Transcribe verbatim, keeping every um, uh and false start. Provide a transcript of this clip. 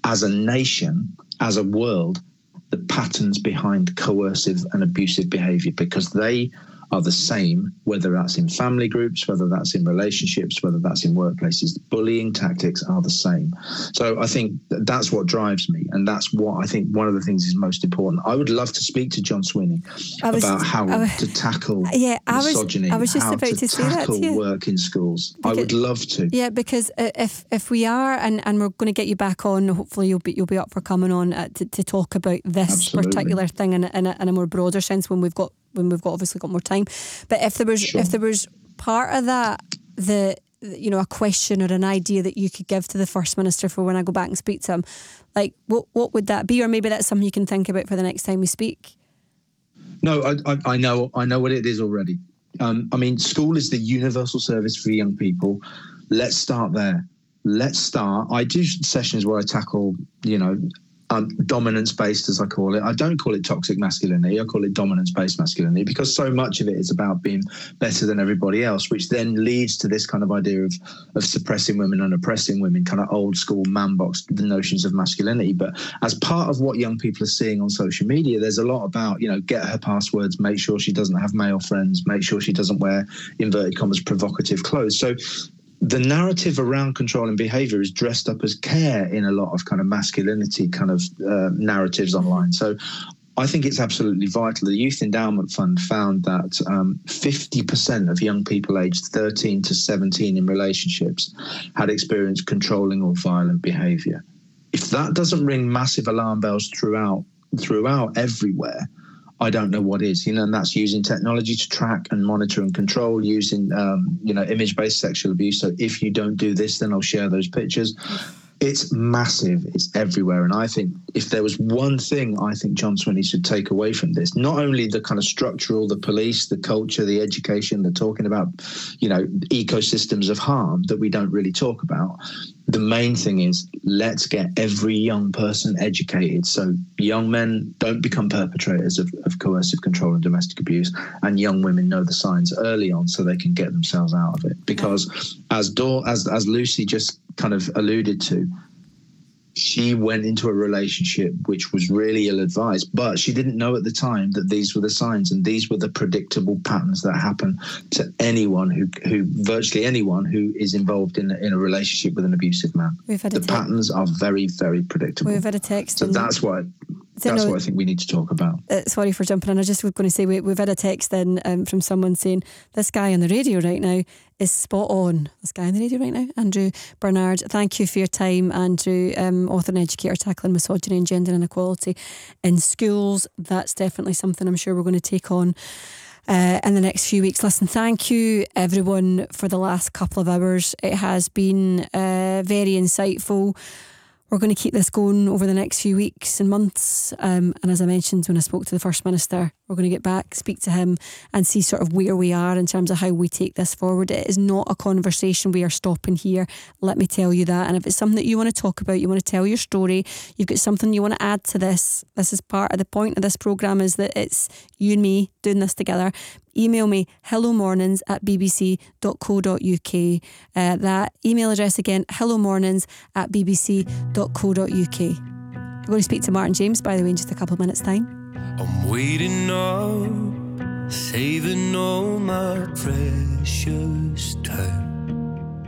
as a nation, as a world, the patterns behind coercive and abusive behavior, because they are the same, whether that's in family groups, whether that's in relationships, whether that's in workplaces. Bullying tactics are the same. So I think that's what drives me, and that's what I think one of the things is most important. I would love to speak to John Sweeney was, about how was, to tackle yeah, I misogyny, was, I was just how about to, to say tackle that to you. work in schools. Because, I would love to. Yeah, because if if we are, and, and we're going to get you back on, hopefully you'll be you'll be up for coming on uh, to, to talk about this Absolutely. particular thing in a, in, a, in a more broader sense when we've got when we've got obviously got more time. But if there was sure. if there was part of that, the you know, a question or an idea that you could give to the First Minister for when I go back and speak to him, like what what would that be? Or maybe that's something you can think about for the next time we speak. No, I I, I know I know what it is already. Um, I mean, school is the universal service for young people. Let's start there. Let's start. I do sessions where I tackle, you know, Um, dominance-based, as I call it. I don't call it toxic masculinity. I call it dominance-based masculinity, because so much of it is about being better than everybody else, which then leads to this kind of idea of of suppressing women and oppressing women, kind of old school man box notions of masculinity. But as part of what young people are seeing on social media, there's a lot about, you know, get her passwords, make sure she doesn't have male friends, make sure she doesn't wear, inverted commas, provocative clothes. So the narrative around controlling behavior is dressed up as care in a lot of kind of masculinity kind of uh, narratives online. So I think it's absolutely vital. The Youth Endowment Fund found that um, fifty percent of young people aged thirteen to seventeen in relationships had experienced controlling or violent behavior. If that doesn't ring massive alarm bells throughout, throughout everywhere, I don't know what is, you know, and that's using technology to track and monitor and control, using, um, you know, image-based sexual abuse. So if you don't do this, then I'll share those pictures. It's massive. It's everywhere. And I think if there was one thing I think John Sweeney should take away from this, not only the kind of structural, the police, the culture, the education, they're talking about, you know, ecosystems of harm that we don't really talk about. The main thing is, let's get every young person educated so young men don't become perpetrators of, of coercive control and domestic abuse, and young women know the signs early on so they can get themselves out of it. Because as Dor- as as Lucy just kind of alluded to, she went into a relationship which was really ill-advised, but she didn't know at the time that these were the signs and these were the predictable patterns that happen to anyone who, who virtually anyone who is involved in, in a relationship with an abusive man. We've had the a te- patterns are very, very predictable. We've had a text. So that's why... That's no, what I think we need to talk about. Uh, sorry for jumping in. I was just going to say we, we've had a text in um, from someone saying this guy on the radio right now is spot on. This guy on the radio right now, Andrew Bernard. Thank you for your time, Andrew. Um, author and educator tackling misogyny and gender inequality in schools. That's definitely something I'm sure we're going to take on Uh, in the next few weeks. Listen, thank you everyone for the last couple of hours. It has been uh, very insightful. We're going to keep this going over the next few weeks and months. Um, and as I mentioned when I spoke to the First Minister, we're going to get back, speak to him and see sort of where we are in terms of how we take this forward. It is not a conversation we are stopping here. Let me tell you that. And if it's something that you want to talk about, you want to tell your story, you've got something you want to add to this, this is part of the point of this programme, is that it's you and me doing this together. Email me hello mornings at b b c dot co dot u k. Uh, that email address again, hello mornings at b b c dot co dot u k. I'm going to speak to Martin James, by the way, in just a couple of minutes' time. I'm waiting up, saving all my precious time.